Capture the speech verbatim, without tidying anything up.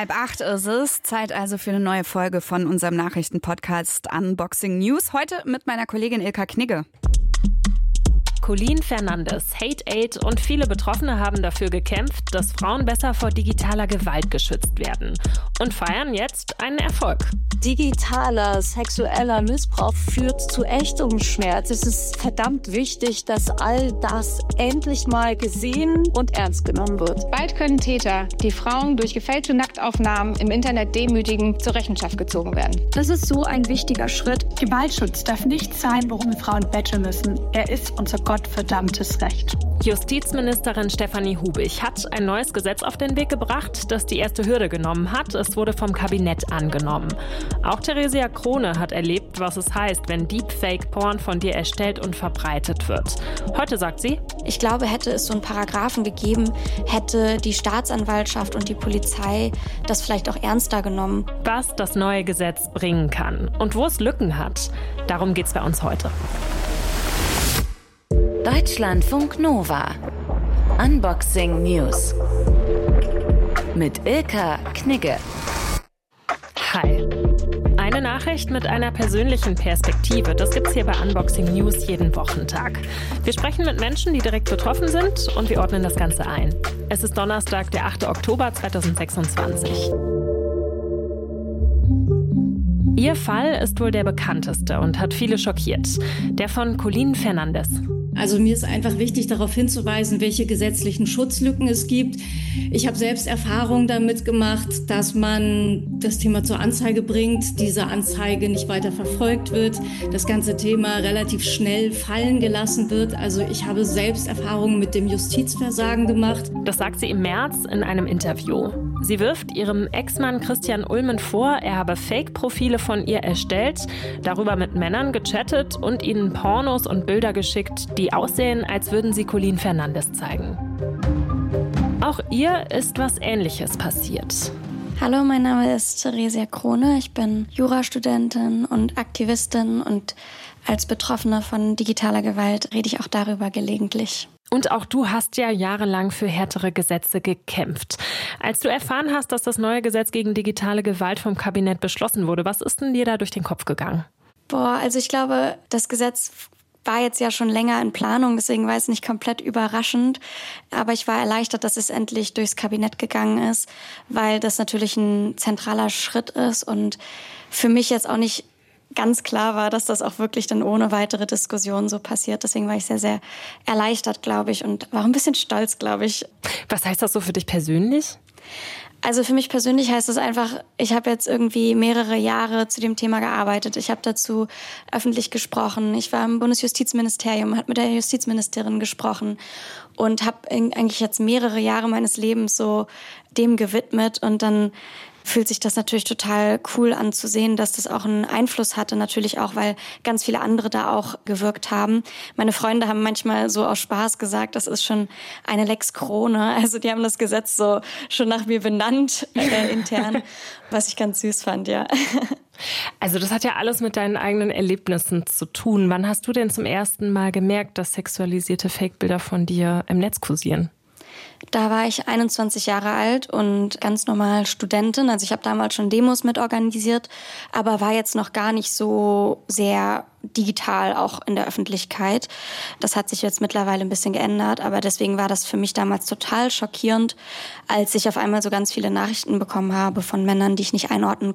Halb acht ist es. Zeit also für eine neue Folge von unserem Nachrichtenpodcast Unboxing News. Heute mit meiner Kollegin Ilka Knigge. Colleen Fernandes, Hate Aid und viele Betroffene haben dafür gekämpft, dass Frauen besser vor digitaler Gewalt geschützt werden und feiern jetzt einen Erfolg. Digitaler sexueller Missbrauch führt zu echtem Schmerz. Es ist verdammt wichtig, dass all das endlich mal gesehen und ernst genommen wird. Bald können Täter, die Frauen durch gefälschte Nacktaufnahmen im Internet demütigen, zur Rechenschaft gezogen werden. Das ist so ein wichtiger Schritt. Gewaltschutz darf nicht sein, worum wir Frauen betteln müssen. Er ist unser gottverdammtes Recht. Justizministerin Stefanie Hubig hat ein neues Gesetz auf den Weg gebracht, das die erste Hürde genommen hat. Es wurde vom Kabinett angenommen. Auch Theresia Krone hat erlebt, was es heißt, wenn Deepfake-Porn von dir erstellt und verbreitet wird. Heute sagt sie: Ich glaube, hätte es so einen Paragraphen gegeben, hätte die Staatsanwaltschaft und die Polizei das vielleicht auch ernster genommen. Was das neue Gesetz bringen kann und wo es Lücken hat, darum geht's bei uns heute. Deutschlandfunk Nova. Unboxing News. Mit Ilka Knigge. Hi. Eine Nachricht mit einer persönlichen Perspektive. Das gibt's hier bei Unboxing News jeden Wochentag. Wir sprechen mit Menschen, die direkt betroffen sind, und wir ordnen das Ganze ein. Es ist Donnerstag, der achte Oktober zweitausendsechsundzwanzig. Ihr Fall ist wohl der bekannteste und hat viele schockiert. Der von Colleen Fernandes. Also mir ist einfach wichtig, darauf hinzuweisen, welche gesetzlichen Schutzlücken es gibt. Ich habe selbst Erfahrung damit gemacht, dass man das Thema zur Anzeige bringt, diese Anzeige nicht weiter verfolgt wird, das ganze Thema relativ schnell fallen gelassen wird. Also ich habe selbst Erfahrungen mit dem Justizversagen gemacht. Das sagt sie im März in einem Interview. Sie wirft ihrem Ex-Mann Christian Ulmen vor, er habe Fake-Profile von ihr erstellt, darüber mit Männern gechattet und ihnen Pornos und Bilder geschickt, die aussehen, als würden sie Colleen Fernandes zeigen. Auch ihr ist was Ähnliches passiert. Hallo, mein Name ist Theresia Krone. Ich bin Jurastudentin und Aktivistin und als Betroffene von digitaler Gewalt rede ich auch darüber gelegentlich. Und auch du hast ja jahrelang für härtere Gesetze gekämpft. Als du erfahren hast, dass das neue Gesetz gegen digitale Gewalt vom Kabinett beschlossen wurde, was ist denn dir da durch den Kopf gegangen? Boah, also ich glaube, das Gesetz war jetzt ja schon länger in Planung, deswegen war es nicht komplett überraschend. Aber ich war erleichtert, dass es endlich durchs Kabinett gegangen ist, weil das natürlich ein zentraler Schritt ist und für mich jetzt auch nicht ganz klar war, dass das auch wirklich dann ohne weitere Diskussion so passiert. Deswegen war ich sehr, sehr erleichtert, glaube ich, und war ein bisschen stolz, glaube ich. Was heißt das so für dich persönlich? Also für mich persönlich heißt es einfach, ich habe jetzt irgendwie mehrere Jahre zu dem Thema gearbeitet. Ich habe dazu öffentlich gesprochen. Ich war im Bundesjustizministerium, habe mit der Justizministerin gesprochen und habe eigentlich jetzt mehrere Jahre meines Lebens so dem gewidmet. Und dann fühlt sich das natürlich total cool an zu sehen, dass das auch einen Einfluss hatte. Natürlich auch, weil ganz viele andere da auch gewirkt haben. Meine Freunde haben manchmal so aus Spaß gesagt, das ist schon eine Lex Krone. Also die haben das Gesetz so schon nach mir benannt, äh, intern, was ich ganz süß fand, ja. Also das hat ja alles mit deinen eigenen Erlebnissen zu tun. Wann hast du denn zum ersten Mal gemerkt, dass sexualisierte Fake-Bilder von dir im Netz kursieren? Da war ich einundzwanzig Jahre alt und ganz normal Studentin. Also ich habe damals schon Demos mit organisiert, aber war jetzt noch gar nicht so sehr digital auch in der Öffentlichkeit. Das hat sich jetzt mittlerweile ein bisschen geändert, aber deswegen war das für mich damals total schockierend, als ich auf einmal so ganz viele Nachrichten bekommen habe von Männern, die ich nicht einordnen